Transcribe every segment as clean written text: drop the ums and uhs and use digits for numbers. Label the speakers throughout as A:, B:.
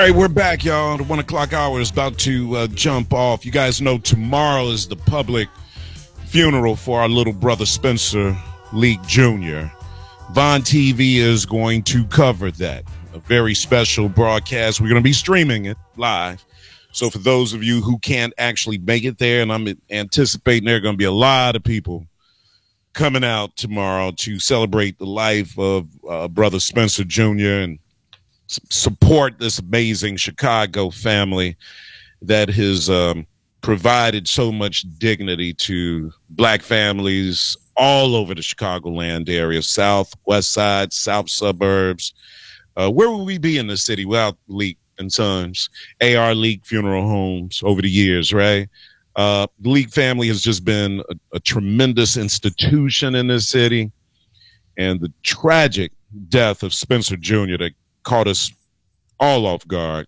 A: All right, we're back, y'all. The 1 o'clock hour is about to jump off. You guys know tomorrow is the public funeral for our little brother Spencer Leak Jr. Vaughn TV is going to cover that. A very special broadcast. We're going to be streaming it live. So for those of you who can't actually make it there, and I'm anticipating there are going to be a lot of people coming out tomorrow to celebrate the life of brother Spencer Jr. and support this amazing Chicago family that has provided so much dignity to black families all over the Chicagoland area, South, West Side, South suburbs. Where would we be in the city without Leak and Sons, AR Leak Funeral Homes over the years, right? The Leak family has just been a tremendous institution in this city. And the tragic death of Spencer Jr. that caught us all off guard.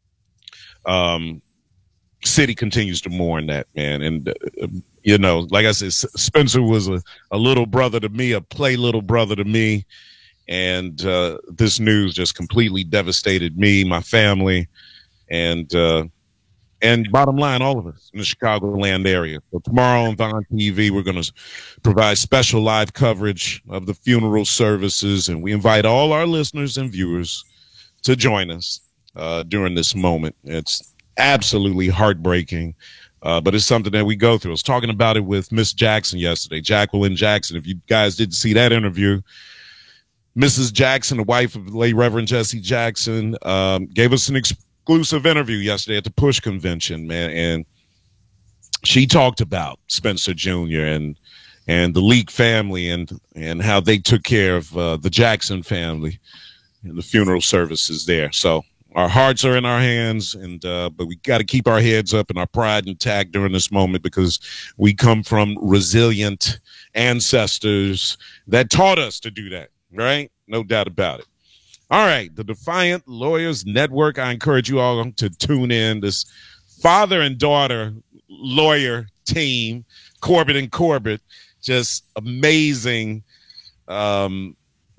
A: City continues to mourn that, man. And, like I said, Spencer was a little brother to me, a play little brother to me. And this news just completely devastated me, my family, and bottom line, all of us in the Chicagoland area. So tomorrow on Vaughn TV, we're going to provide special live coverage of the funeral services, and we invite all our listeners and viewers to join us during this moment. It's absolutely heartbreaking, but it's something that we go through. I was talking about it with Miss Jackson yesterday, Jacqueline Jackson. If you guys didn't see that interview, Mrs. Jackson, the wife of the late Reverend Jesse Jackson, gave us an exclusive interview yesterday at the Push Convention, man, and she talked about Spencer Jr. and the Leak family and how they took care of the Jackson family and the funeral services there. So our hearts are in our hands, and but we got to keep our heads up and our pride intact during this moment because we come from resilient ancestors that taught us to do that, right? No doubt about it. All right, the Defiant Lawyers Network. I encourage you all to tune in. This father and daughter lawyer team, Corbett and Corbett, just amazing